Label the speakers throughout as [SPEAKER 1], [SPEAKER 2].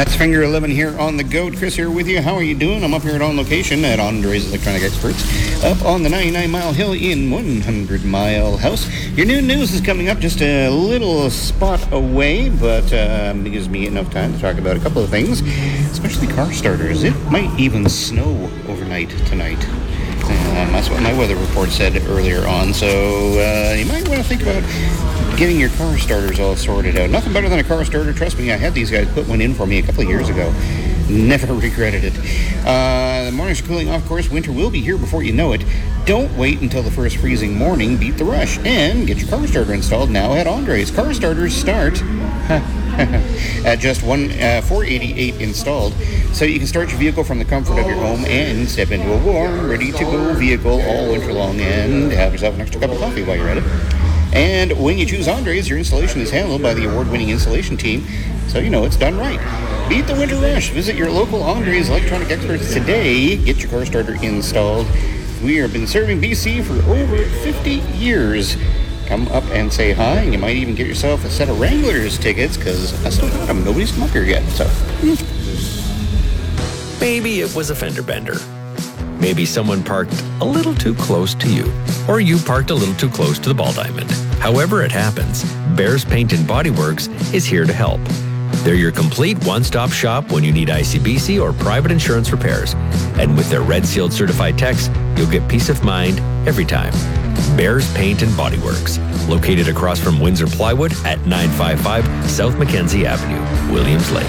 [SPEAKER 1] That's Finger 11 here on the Goat. Chris here with you. How are you doing? I'm up here at On Location at Andre's Electronic Experts, up on the 99-mile hill in 100 Mile House. Your new news is coming up just a little spot away, but it gives me enough time to talk about a couple of things, especially car starters. It might even snow overnight tonight. That's what my weather report said earlier on, so you might want to think about getting your car starters all sorted out. Nothing better than a car starter. Trust me, I had these guys put one in for me a couple of years ago. Never regretted it. The mornings are cooling off, of course. Winter will be here before you know it. Don't wait until the first freezing morning. Beat the rush and get your car starter installed now at Andre's. Car starters start at just $488 installed, so you can start your vehicle from the comfort of your home and step into a warm, ready-to-go vehicle all winter long and have yourself an extra cup of coffee while you're at it. And when you choose Andre's, your installation is handled by the award-winning installation team, so you know it's done right. Beat the winter rush. Visit your local Andre's Electronic Experts today. Get your car starter installed. We have been serving BC for over 50 years. Come up and say hi, and you might even get yourself a set of Wranglers tickets, because I still got them. Nobody's come up here yet, so.
[SPEAKER 2] Maybe it was a fender bender. Maybe someone parked a little too close to you, or you parked a little too close to the ball diamond. However it happens, Bears Paint and Body Works is here to help. They're your complete one-stop shop when you need ICBC or private insurance repairs. And with their Red Sealed certified techs, you'll get peace of mind every time. Bears Paint and Body Works, located across from Windsor Plywood at 955 South Mackenzie Avenue, Williams Lake.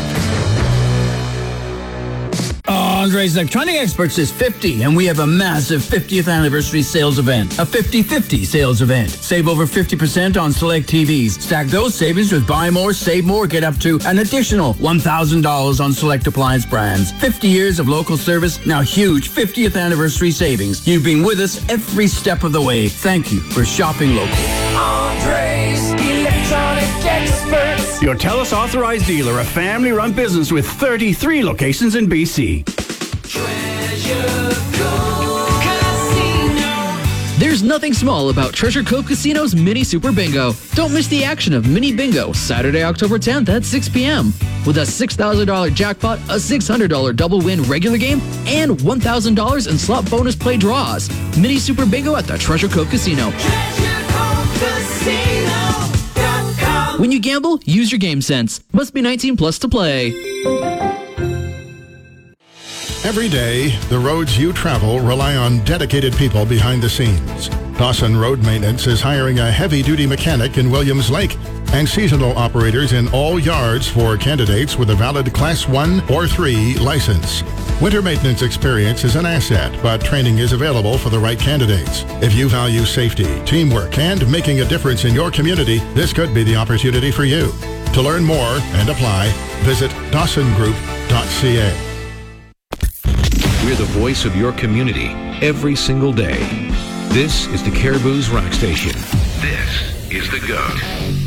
[SPEAKER 3] Andre's Electronic Experts is 50, and we have a massive 50th anniversary sales event. A 50-50 sales event. Save over 50% on select TVs. Stack those savings with buy more, save more. Get up to an additional $1,000 on select appliance brands. 50 years of local service, now huge 50th anniversary savings. You've been with us every step of the way. Thank you for shopping local.
[SPEAKER 4] Andre's Electronic Experts.
[SPEAKER 5] Your TELUS authorized dealer, a family-run business with 33 locations in BC.
[SPEAKER 6] There's nothing small about Treasure Cove Casino's Mini Super Bingo. Don't miss the action of Mini Bingo, Saturday, October 10th at 6 p.m. With a $6,000 jackpot, a $600 double win regular game, and $1,000 in slot bonus play draws. Mini Super Bingo at the Treasure Cove Casino. TreasureCoveCasino.com. When you gamble, use your game sense. Must be 19 plus to play.
[SPEAKER 7] Every day, the roads you travel rely on dedicated people behind the scenes. Dawson Road Maintenance is hiring a heavy-duty mechanic in Williams Lake and seasonal operators in all yards for candidates with a valid Class 1 or 3 license. Winter maintenance experience is an asset, but training is available for the right candidates. If you value safety, teamwork, and making a difference in your community, this could be the opportunity for you. To learn more and apply, visit dawsongroup.ca.
[SPEAKER 8] We're the voice of your community every single day. This is the Caribou's Rock Station. This is The Goat.